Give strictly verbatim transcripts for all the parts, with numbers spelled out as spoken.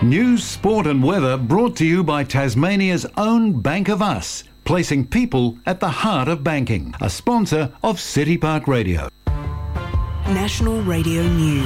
News, sport and weather brought to you by Tasmania's own Bank of Us, placing people at the heart of banking. A sponsor of City Park Radio. National Radio News.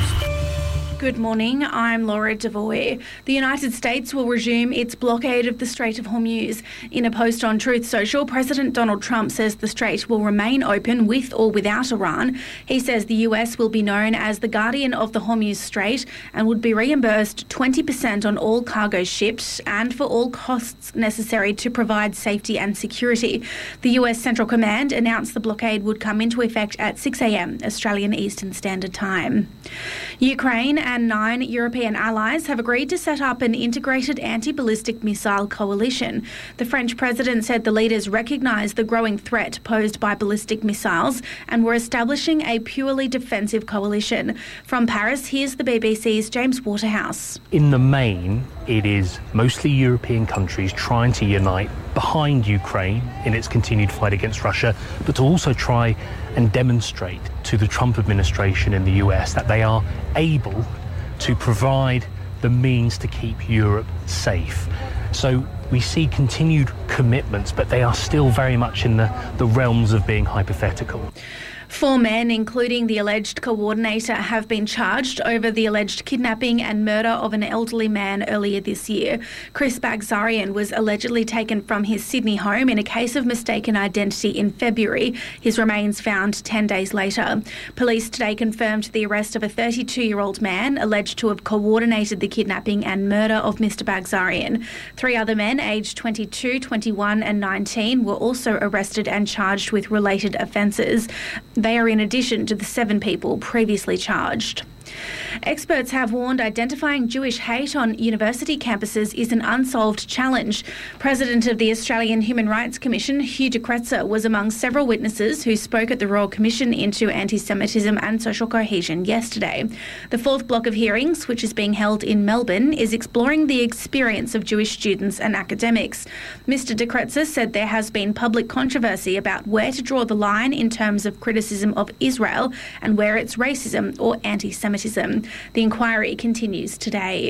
Good morning, I'm Laura Devoy. The United States will resume its blockade of the Strait of Hormuz. In a post on Truth Social, President Donald Trump says the strait will remain open with or without Iran. He says the U S will be known as the guardian of the Hormuz Strait and would be reimbursed twenty percent on all cargo shipped and for all costs necessary to provide safety and security. The U S Central Command announced the blockade would come into effect at six a.m. Australian Eastern Standard Time. Ukraine and nine European allies have agreed to set up an integrated anti-ballistic missile coalition. The French president said the leaders recognise the growing threat posed by ballistic missiles and were establishing a purely defensive coalition. From Paris, here's the B B C's James Waterhouse. In the main, it is mostly European countries trying to unite behind Ukraine in its continued fight against Russia, but to also try and demonstrate to the Trump administration in the U S that they are able to provide the means to keep Europe safe. So we see continued commitments, but they are still very much in the, the realms of being hypothetical. Four men, including the alleged coordinator, have been charged over the alleged kidnapping and murder of an elderly man earlier this year. Chris Bagzarian was allegedly taken from his Sydney home in a case of mistaken identity in February. His remains found ten days later. Police today confirmed the arrest of a thirty-two-year-old man alleged to have coordinated the kidnapping and murder of Mister Bagzarian. Three other men, aged twenty-two, twenty-one and nineteen, were also arrested and charged with related offences. They are in addition to the seven people previously charged. Experts have warned identifying Jewish hate on university campuses is an unsolved challenge. President of the Australian Human Rights Commission, Hugh de Kretser, was among several witnesses who spoke at the Royal Commission into Anti-Semitism and Social Cohesion yesterday. The fourth block of hearings, which is being held in Melbourne, is exploring the experience of Jewish students and academics. Mister de Kretser said there has been public controversy about where to draw the line in terms of criticism of Israel and where it's racism or anti-Semitism. The inquiry continues today.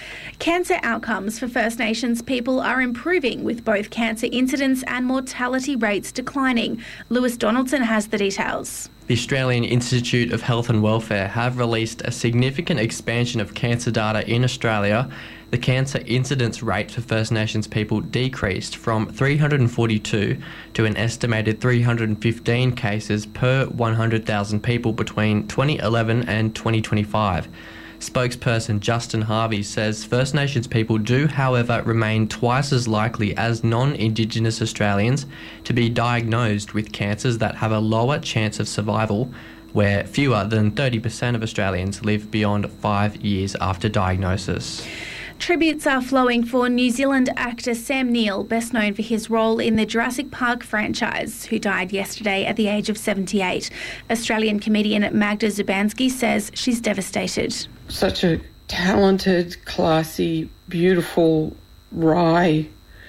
Cancer outcomes for First Nations people are improving, with both cancer incidence and mortality rates declining. Lewis Donaldson has the details. The Australian Institute of Health and Welfare have released a significant expansion of cancer data in Australia. The cancer incidence rate for First Nations people decreased from three hundred forty-two to an estimated three hundred fifteen cases per one hundred thousand people between twenty eleven and twenty twenty-five. Spokesperson Justin Harvey says First Nations people do, however, remain twice as likely as non-Indigenous Australians to be diagnosed with cancers that have a lower chance of survival, where fewer than thirty percent of Australians live beyond five years after diagnosis. Tributes are flowing for New Zealand actor Sam Neill, best known for his role in the Jurassic Park franchise, who died yesterday at the age of seventy-eight. Australian comedian Magda Zubanski says she's devastated. Such a talented, classy, beautiful, wry,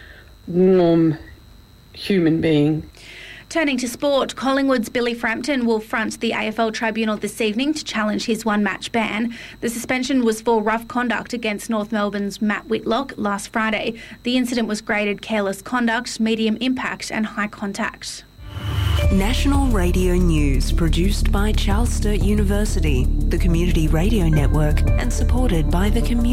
warm human being. Turning to sport, Collingwood's Billy Frampton will front the A F L tribunal this evening to challenge his one-match ban. The suspension was for rough conduct against North Melbourne's Matt Whitlock last Friday. The incident was graded careless conduct, medium impact and high contact. National Radio News, produced by Charles Sturt University, the Community Radio Network, and supported by the community.